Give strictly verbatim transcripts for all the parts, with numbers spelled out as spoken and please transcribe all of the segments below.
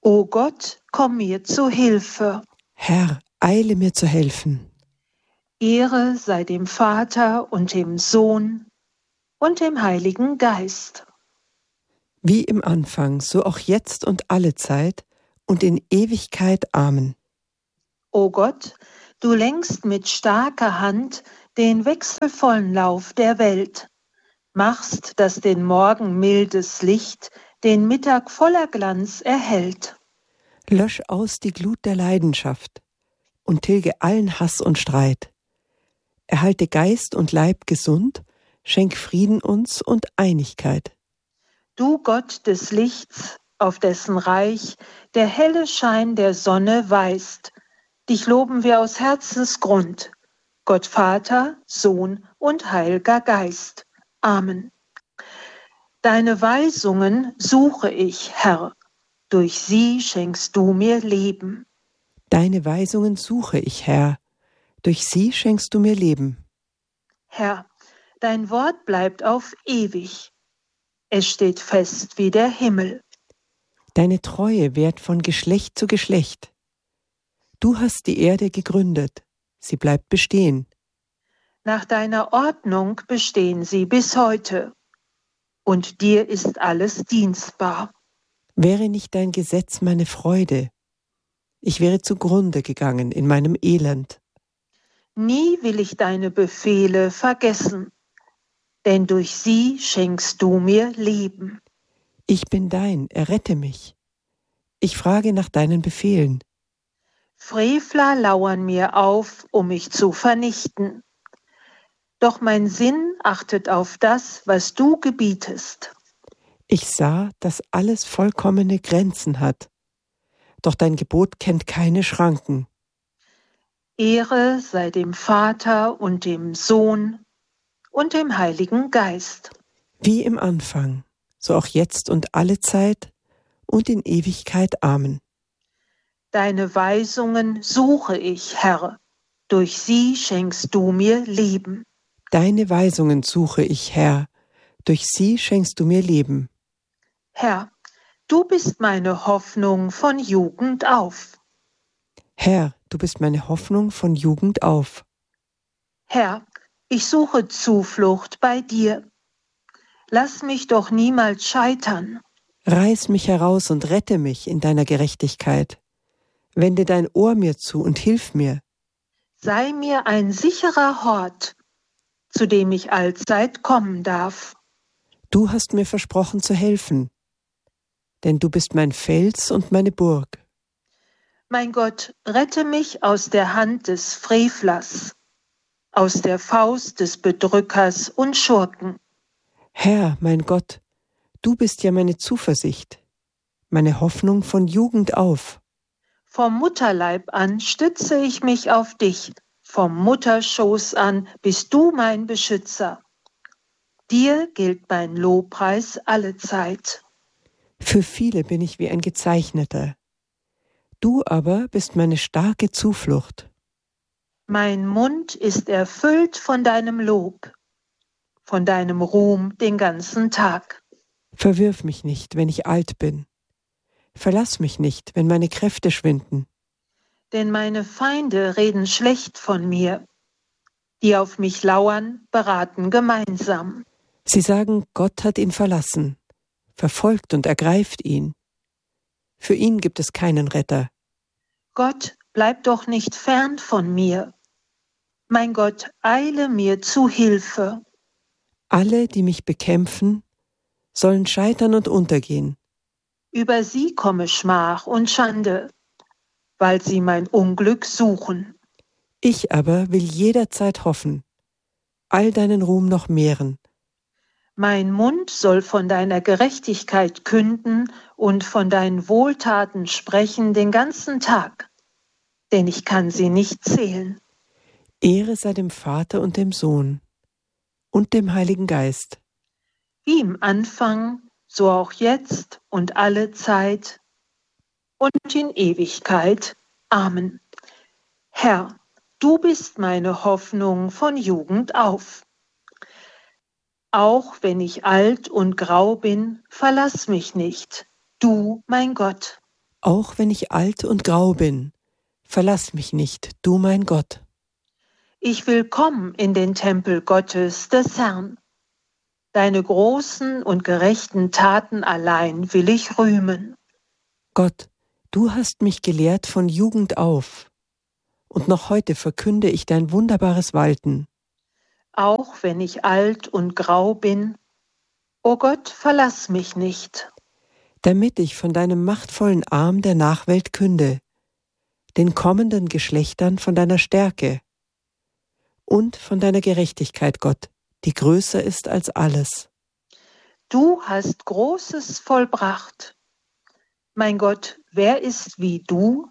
O Gott, komm mir zu Hilfe. Herr, eile mir zu helfen. Ehre sei dem Vater und dem Sohn und dem Heiligen Geist. Wie im Anfang, so auch jetzt und alle Zeit und in Ewigkeit. Amen. O Gott, du lenkst mit starker Hand den wechselvollen Lauf der Welt, machst, dass den Morgen mildes Licht den Mittag voller Glanz erhellt. Lösch aus die Glut der Leidenschaft und tilge allen Hass und Streit. Erhalte Geist und Leib gesund, schenk Frieden uns und Einigkeit. Du Gott des Lichts, auf dessen Reich der helle Schein der Sonne weist, dich loben wir aus Herzensgrund, Gott Vater, Sohn und Heil'ger Geist. Amen. Deine Weisungen suche ich, Herr, durch sie schenkst du mir Leben. Deine Weisungen suche ich, Herr, durch sie schenkst du mir Leben. Herr, dein Wort bleibt auf ewig, es steht fest wie der Himmel. Deine Treue währt von Geschlecht zu Geschlecht. Du hast die Erde gegründet, sie bleibt bestehen. Nach deiner Ordnung bestehen sie bis heute, und dir ist alles dienstbar. Wäre nicht dein Gesetz meine Freude, ich wäre zugrunde gegangen in meinem Elend. Nie will ich deine Befehle vergessen, denn durch sie schenkst du mir Leben. Ich bin dein, errette mich. Ich frage nach deinen Befehlen. Frevler lauern mir auf, um mich zu vernichten. Doch mein Sinn achtet auf das, was du gebietest. Ich sah, dass alles vollkommene Grenzen hat, doch dein Gebot kennt keine Schranken. Ehre sei dem Vater und dem Sohn und dem Heiligen Geist. Wie im Anfang, so auch jetzt und alle Zeit und in Ewigkeit. Amen. Deine Weisungen suche ich, Herr, durch sie schenkst du mir Leben. Deine Weisungen suche ich, Herr, durch sie schenkst du mir Leben. Herr, du bist meine Hoffnung von Jugend auf. Herr, du bist meine Hoffnung von Jugend auf. Herr, ich suche Zuflucht bei dir. Lass mich doch niemals scheitern. Reiß mich heraus und rette mich in deiner Gerechtigkeit. Wende dein Ohr mir zu und hilf mir. Sei mir ein sicherer Hort, zu dem ich allzeit kommen darf. Du hast mir versprochen zu helfen, denn du bist mein Fels und meine Burg. Mein Gott, rette mich aus der Hand des Frevlers, aus der Faust des Bedrückers und Schurken. Herr, mein Gott, du bist ja meine Zuversicht, meine Hoffnung von Jugend auf. Vom Mutterleib an stütze ich mich auf dich, vom Mutterschoß an bist du mein Beschützer. Dir gilt mein Lobpreis allezeit. Für viele bin ich wie ein Gezeichneter. Du aber bist meine starke Zuflucht. Mein Mund ist erfüllt von deinem Lob, von deinem Ruhm den ganzen Tag. Verwirf mich nicht, wenn ich alt bin. Verlass mich nicht, wenn meine Kräfte schwinden. Denn meine Feinde reden schlecht von mir. Die auf mich lauern, beraten gemeinsam. Sie sagen, Gott hat ihn verlassen, verfolgt und ergreift ihn. Für ihn gibt es keinen Retter. Gott, bleib doch nicht fern von mir. Mein Gott, eile mir zu Hilfe. Alle, die mich bekämpfen, sollen scheitern und untergehen. Über sie komme Schmach und Schande, weil sie mein Unglück suchen. Ich aber will jederzeit hoffen, all deinen Ruhm noch mehren. Mein Mund soll von deiner Gerechtigkeit künden und von deinen Wohltaten sprechen den ganzen Tag, denn ich kann sie nicht zählen. Ehre sei dem Vater und dem Sohn und dem Heiligen Geist. Wie im Anfang, so auch jetzt und alle Zeit und in Ewigkeit. Amen. Herr, du bist meine Hoffnung von Jugend auf. Auch wenn ich alt und grau bin, verlass mich nicht, du, mein Gott. Auch wenn ich alt und grau bin, verlass mich nicht, du mein Gott. Ich will kommen in den Tempel Gottes des Herrn. Deine großen und gerechten Taten allein will ich rühmen. Gott, du hast mich gelehrt von Jugend auf, und noch heute verkünde ich dein wunderbares Walten. Auch wenn ich alt und grau bin, o Gott, verlass mich nicht. Damit ich von deinem machtvollen Arm der Nachwelt künde, den kommenden Geschlechtern von deiner Stärke und von deiner Gerechtigkeit, Gott, die größer ist als alles. Du hast Großes vollbracht. Mein Gott, wer ist wie du?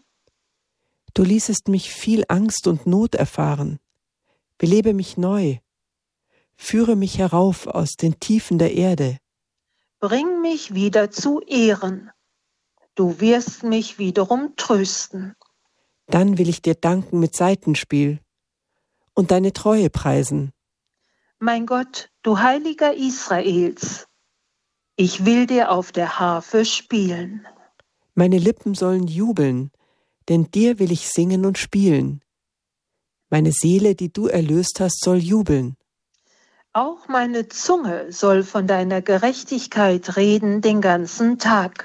Du ließest mich viel Angst und Not erfahren. Belebe mich neu. Führe mich herauf aus den Tiefen der Erde. Bring mich wieder zu Ehren. Du wirst mich wiederum trösten. Dann will ich dir danken mit Saitenspiel und deine Treue preisen. Mein Gott, du Heiliger Israels, ich will dir auf der Harfe spielen. Meine Lippen sollen jubeln, denn dir will ich singen und spielen. Meine Seele, die du erlöst hast, soll jubeln. Auch meine Zunge soll von deiner Gerechtigkeit reden den ganzen Tag.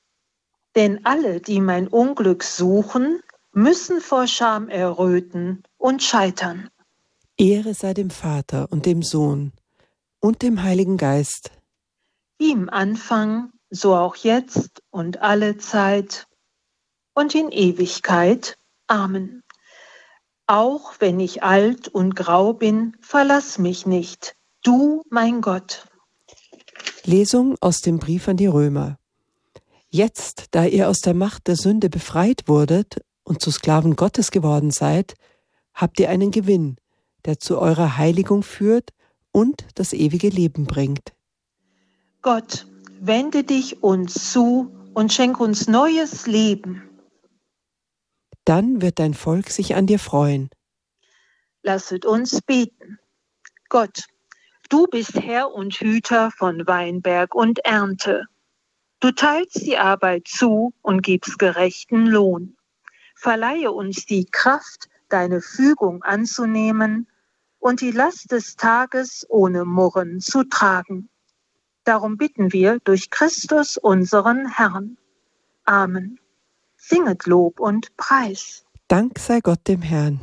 Denn alle, die mein Unglück suchen, müssen vor Scham erröten und scheitern. Ehre sei dem Vater und dem Sohn und dem Heiligen Geist. Wie im Anfang, so auch jetzt und alle Zeit und in Ewigkeit. Amen. Auch wenn ich alt und grau bin, verlass mich nicht, du mein Gott. Lesung aus dem Brief an die Römer. Jetzt, da ihr aus der Macht der Sünde befreit wurdet und zu Sklaven Gottes geworden seid, habt ihr einen Gewinn, der zu eurer Heiligung führt und das ewige Leben bringt. Gott, wende dich uns zu und schenk uns neues Leben. Dann wird dein Volk sich an dir freuen. Lasset uns beten. Gott, du bist Herr und Hüter von Weinberg und Ernte. Du teilst die Arbeit zu und gibst gerechten Lohn. Verleihe uns die Kraft, deine Fügung anzunehmen und die Last des Tages ohne Murren zu tragen. Darum bitten wir durch Christus unseren Herrn. Amen. Singet Lob und Preis. Dank sei Gott dem Herrn.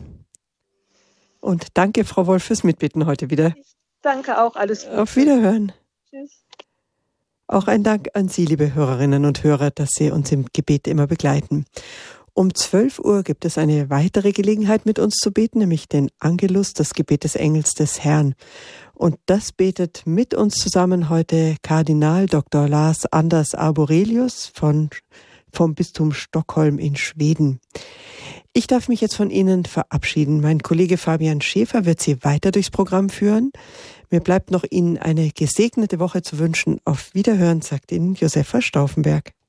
Und danke, Frau Wolf, fürs Mitbitten heute wieder. Danke auch, alles Gute. Auf Wiederhören. Tschüss. Auch ein Dank an Sie, liebe Hörerinnen und Hörer, dass Sie uns im Gebet immer begleiten. Um zwölf Uhr gibt es eine weitere Gelegenheit, mit uns zu beten, nämlich den Angelus, das Gebet des Engels des Herrn. Und das betet mit uns zusammen heute Kardinal Doktor Lars Anders Arborelius von, vom Bistum Stockholm in Schweden. Ich darf mich jetzt von Ihnen verabschieden. Mein Kollege Fabian Schäfer wird Sie weiter durchs Programm führen. Mir bleibt noch Ihnen eine gesegnete Woche zu wünschen. Auf Wiederhören, sagt Ihnen Josefa Stauffenberg.